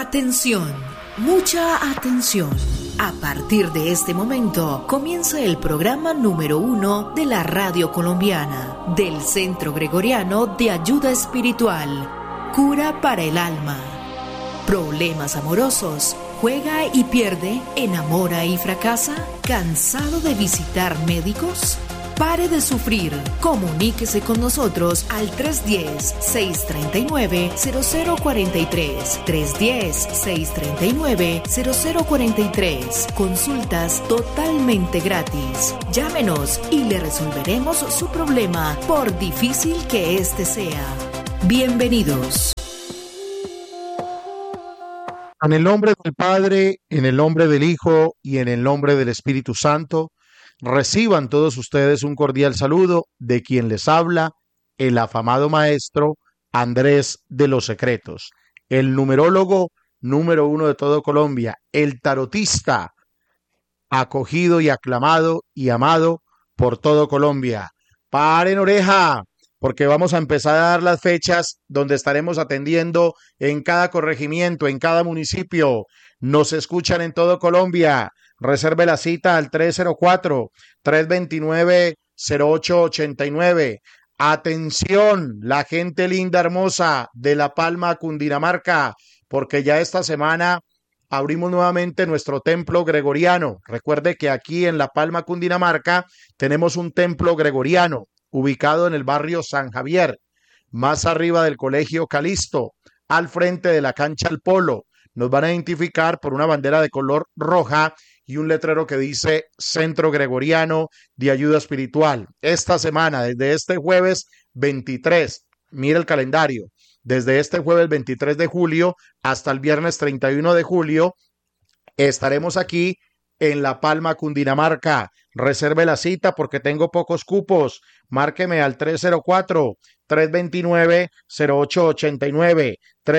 Atención, mucha atención. A partir de este momento comienza el programa número 1 de la radio colombiana, del Centro Gregoriano de Ayuda Espiritual, Cura para el Alma. Problemas amorosos, juega y pierde, enamora y fracasa, ¿cansado de visitar médicos? Pare de sufrir, comuníquese con nosotros al 310-639-0043, 310-639-0043, consultas totalmente gratis. Llámenos y le resolveremos su problema, por difícil que este sea. Bienvenidos. En el nombre del Padre, en el nombre del Hijo y en el nombre del Espíritu Santo, reciban todos ustedes un cordial saludo de quien les habla, el afamado maestro Andrés de los Secretos, el numerólogo número 1 de todo Colombia, el tarotista acogido y aclamado y amado por todo Colombia. Paren oreja, porque vamos a empezar a dar las fechas donde estaremos atendiendo en cada corregimiento, en cada municipio. Nos escuchan en todo Colombia. Reserve la cita al 304-329-0889. Atención, la gente linda, hermosa de La Palma, Cundinamarca, porque ya esta semana abrimos nuevamente nuestro templo gregoriano. Recuerde que aquí en La Palma, Cundinamarca, tenemos un templo gregoriano ubicado en el barrio San Javier, más arriba del Colegio Calisto, al frente de la cancha al Polo. Nos van a identificar por una bandera de color roja y un letrero que dice Centro Gregoriano de Ayuda Espiritual. Esta semana, desde este jueves 23, mire el calendario, desde este jueves 23 de julio hasta el viernes 31 de julio, estaremos aquí en La Palma, Cundinamarca. Reserve la cita porque tengo pocos cupos. Márqueme al 304-329-0889,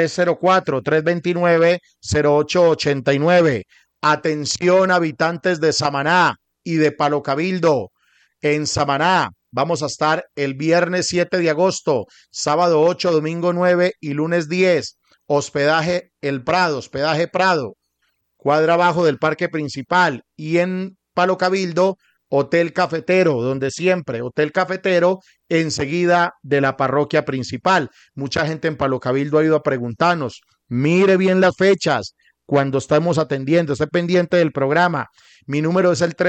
304-329-0889. Atención, habitantes de Samaná y de Palo Cabildo. En Samaná vamos a estar el viernes 7 de agosto, sábado 8, domingo 9 y lunes 10. Hospedaje El Prado, hospedaje Prado, cuadra abajo del parque principal. Y en Palo Cabildo, Hotel Cafetero, donde siempre, Hotel Cafetero, enseguida de la parroquia principal. Mucha gente en Palo Cabildo ha ido a preguntarnos, mire bien las fechas, cuando estamos atendiendo, esté pendiente del programa. Mi número es el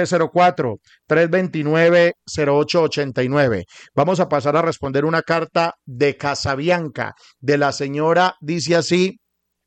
304-329-0889. Vamos a pasar a responder una carta de Casabianca, de la señora, dice así,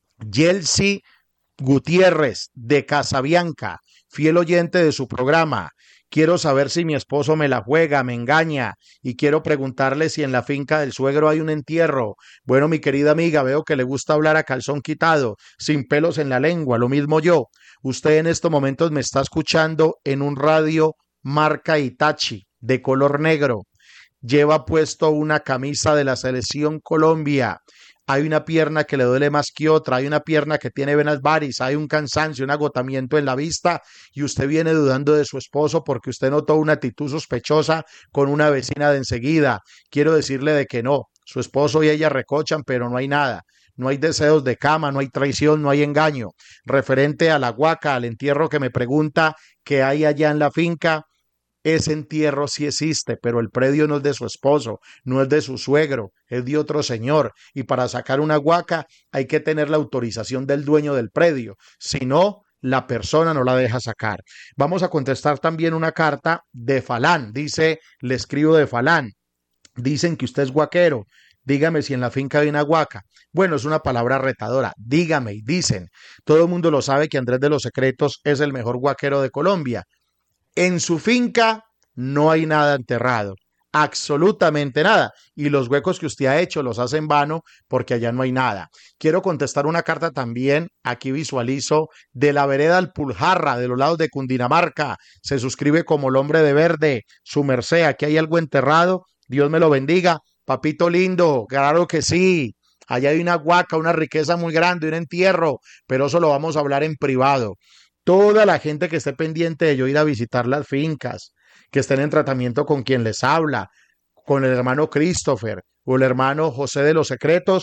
Yelsi Gutiérrez, de Casabianca, fiel oyente de su programa. Quiero saber si mi esposo me la juega, me engaña, y quiero preguntarle si en la finca del suegro hay un entierro. Bueno, mi querida amiga, veo que le gusta hablar a calzón quitado, sin pelos en la lengua, lo mismo yo. Usted en estos momentos me está escuchando en un radio marca Hitachi, de color negro. Lleva puesto una camisa de la Selección Colombia. Hay una pierna que le duele más que otra, hay una pierna que tiene venas varis, hay un cansancio, un agotamiento en la vista y usted viene dudando de su esposo porque usted notó una actitud sospechosa con una vecina de enseguida. Quiero decirle de que no, su esposo y ella recochan, pero no hay nada. No hay deseos de cama, no hay traición, no hay engaño. Referente a la huaca, al entierro que me pregunta qué hay allá en la finca, ese entierro sí existe, pero el predio no es de su esposo, no es de su suegro, es de otro señor. Y para sacar una huaca hay que tener la autorización del dueño del predio. Si no, la persona no la deja sacar. Vamos a contestar también una carta de Falán. Dice, le escribo de Falán. Dicen que usted es huaquero. Dígame si en la finca hay una huaca. Bueno, es una palabra retadora. Dígame y dicen. Todo el mundo lo sabe que Andrés de los Secretos es el mejor huaquero de Colombia. En su finca no hay nada enterrado, absolutamente nada. Y los huecos que usted ha hecho los hace en vano porque allá no hay nada. Quiero contestar una carta también, aquí visualizo, de la vereda Alpujarra, de los lados de Cundinamarca. Se suscribe como el hombre de verde, su merced, aquí hay algo enterrado, Dios me lo bendiga. Papito lindo, claro que sí. Allá hay una huaca, una riqueza muy grande, un entierro, pero eso lo vamos a hablar en privado. Toda la gente que esté pendiente de yo ir a visitar las fincas, que estén en tratamiento con quien les habla, con el hermano Christopher o el hermano José de los Secretos,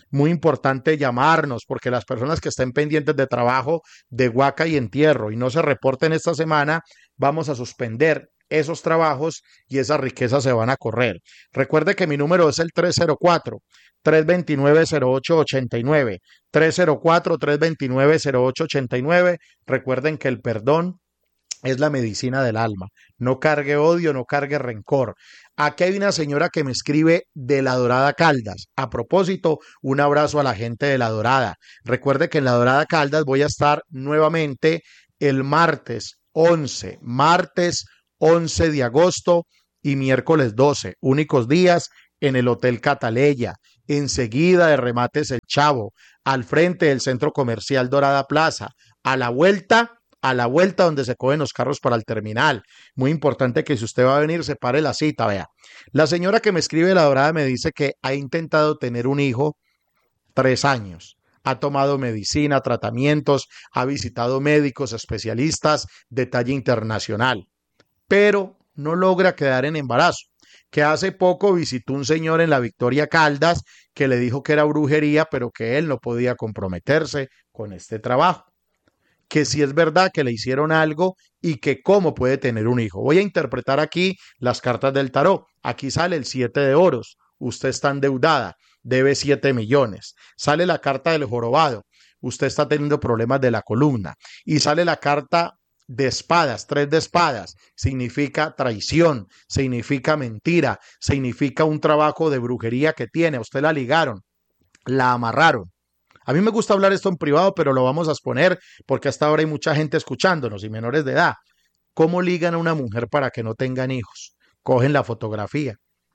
Muy importante llamarnos, porque las personas que estén pendientes de trabajo de huaca y entierro y no se reporten esta semana, vamos a suspender esos trabajos y esas riquezas se van a correr. Recuerde que mi número es el 304-329-0889, 304-329-0889. Recuerden que el perdón es la medicina del alma. No cargue odio, no cargue rencor. Aquí hay una señora que me escribe de La Dorada Caldas. A propósito, un abrazo a la gente de La Dorada. Recuerde que en La Dorada Caldas voy a estar nuevamente el martes 11 de agosto y miércoles 12, únicos días en el Hotel Cataleya, enseguida de Remates El Chavo, al frente del Centro Comercial Dorada Plaza, a la vuelta donde se cogen los carros para el terminal. Muy importante que si usted va a venir, separe la cita, vea. La señora que me escribe La Dorada me dice que ha intentado tener un hijo 3 años. Ha tomado medicina, tratamientos, ha visitado médicos especialistas de talla internacional, pero no logra quedar en embarazo. Que hace poco visitó un señor en la Victoria Caldas que le dijo que era brujería, pero que él no podía comprometerse con este trabajo. Que si es verdad que le hicieron algo y que cómo puede tener un hijo. Voy a interpretar aquí las cartas del tarot. Aquí sale el 7 de oros. Usted está endeudada, debe 7 millones. Sale la carta del jorobado. Usted está teniendo problemas de la columna. Y sale la carta de espadas, 3 de espadas. Significa traición, significa mentira, significa un trabajo de brujería que tiene. A usted la ligaron, la amarraron. A mí me gusta hablar esto en privado, pero lo vamos a exponer porque hasta ahora hay mucha gente escuchándonos y menores de edad. ¿Cómo ligan a una mujer para que no tengan hijos? Cogen la fotografía,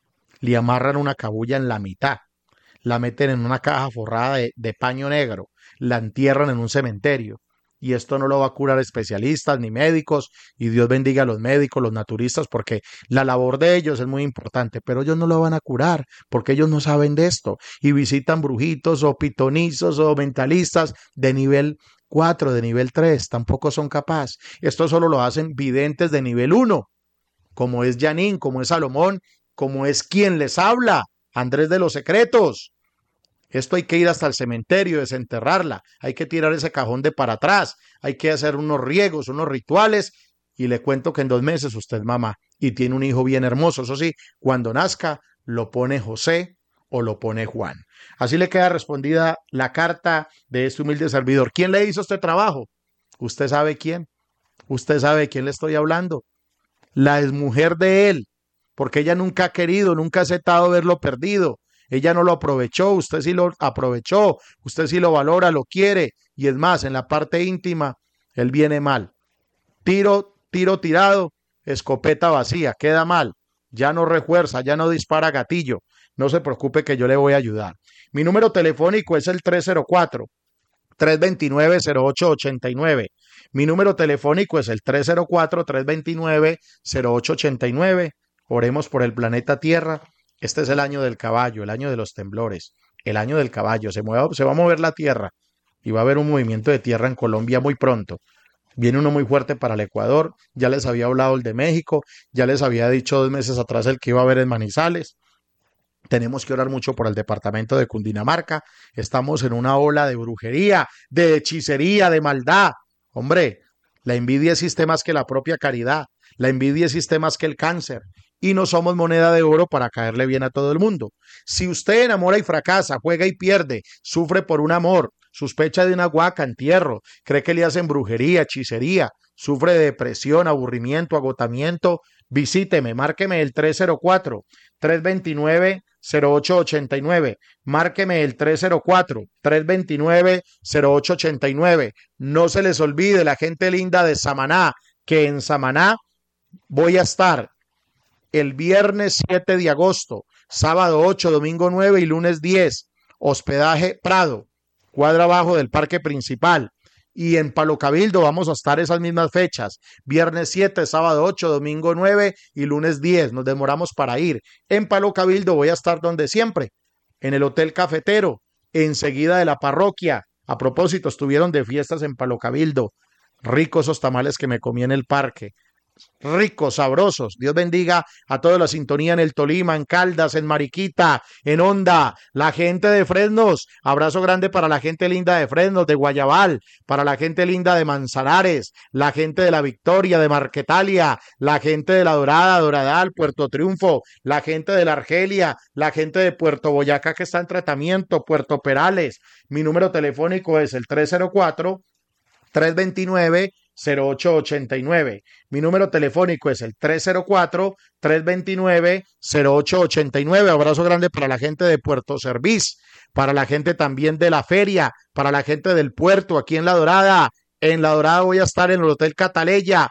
le amarran una cabulla en la mitad, la meten en una caja forrada de paño negro, la entierran en un cementerio. Y esto no lo va a curar especialistas ni médicos, y Dios bendiga a los médicos, los naturistas, porque la labor de ellos es muy importante, pero ellos no lo van a curar, porque ellos no saben de esto, y visitan brujitos o pitonizos o mentalistas de nivel 4, de nivel 3, tampoco son capaces. Esto solo lo hacen videntes de nivel 1, como es Janine, como es Salomón, como es quien les habla, Andrés de los Secretos. Esto hay que ir hasta el cementerio, desenterrarla, hay que tirar ese cajón de para atrás, hay que hacer unos riegos, unos rituales, y le cuento que en 2 meses usted es mamá y tiene un hijo bien hermoso. Eso sí, cuando nazca lo pone José o lo pone Juan. Así le queda respondida la carta de este humilde servidor. ¿Quién le hizo este trabajo? ¿Usted sabe quién? ¿Usted sabe de quién le estoy hablando? La exmujer de él, porque ella nunca ha querido, nunca ha aceptado verlo perdido. Ella no lo aprovechó, usted sí lo aprovechó, usted sí lo valora, lo quiere, y es más, en la parte íntima, él viene mal. Tiro tirado, escopeta vacía, queda mal, ya no refuerza, ya no dispara gatillo. No se preocupe que yo le voy a ayudar. Mi número telefónico es el 304-329-0889. Mi número telefónico es el 304-329-0889. Oremos por el planeta Tierra. Este es el año del caballo, el año de los temblores, el año del caballo. Se va a mover la tierra y va a haber un movimiento de tierra en Colombia muy pronto. Viene uno muy fuerte para el Ecuador. Ya les había hablado el de México, ya les había dicho 2 meses atrás el que iba a haber en Manizales. Tenemos que orar mucho por el departamento de Cundinamarca. Estamos en una ola de brujería, de hechicería, de maldad. Hombre, la envidia existe más que la propia caridad. La envidia existe más que el cáncer. Y no somos moneda de oro para caerle bien a todo el mundo. Si usted enamora y fracasa, juega y pierde, sufre por un amor, sospecha de una huaca, entierro, cree que le hacen brujería, hechicería, sufre de depresión, aburrimiento, agotamiento, visíteme, márqueme el 304-329-0889, márqueme el 304-329-0889. No se les olvide, la gente linda de Samaná, que en Samaná voy a estar el viernes 7 de agosto, sábado 8, domingo 9 y lunes 10, hospedaje Prado, cuadra abajo del parque principal. Y en Palo Cabildo vamos a estar esas mismas fechas, viernes 7, sábado 8, domingo 9 y lunes 10, nos demoramos para ir. En Palo Cabildo voy a estar donde siempre, en el Hotel Cafetero, enseguida de la parroquia. A propósito, estuvieron de fiestas en Palo Cabildo, ricos esos tamales que me comí en el parque. ricos, sabrosos. Dios bendiga a toda la sintonía en el Tolima, en Caldas, en Mariquita, en Honda, la gente de Fresnos. Abrazo grande para la gente linda de Fresnos, de Guayabal, para la gente linda de Manzanares, la gente de La Victoria, de Marquetalia, la gente de La Dorada, Doradal, Puerto Triunfo, la gente de La Argelia, la gente de Puerto Boyacá que está en tratamiento, Puerto Perales. Mi número telefónico es el 304-329-0889. Mi número telefónico es el 304-329-0889. Abrazo grande para la gente de Puerto Serviz, para la gente también de la feria, para la gente del puerto aquí en La Dorada. En La Dorada voy a estar en el Hotel Cataleya,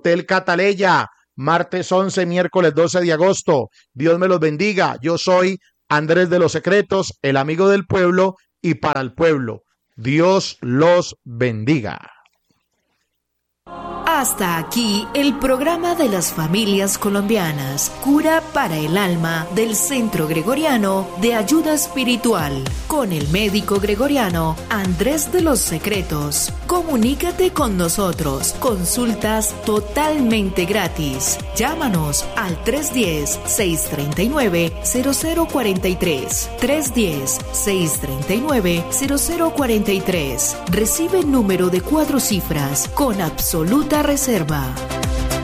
martes 11, miércoles 12 de agosto. Dios me los bendiga. Yo soy Andrés de los Secretos, el amigo del pueblo y para el pueblo. Dios los bendiga. Hasta aquí el programa de las familias colombianas, Cura para el Alma del Centro Gregoriano de Ayuda Espiritual, con el médico gregoriano Andrés de los Secretos. Comunícate con nosotros, consultas totalmente gratis. Llámanos al 310-639-0043, 310-639-0043. Recibe número de 4 cifras con absoluta reserva.